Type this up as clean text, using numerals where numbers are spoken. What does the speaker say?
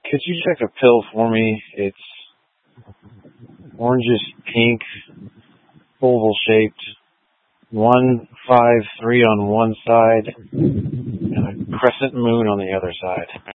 Could you check a pill for me? It's orangish pink, oval shaped, 153 on one side, and a crescent moon on the other side.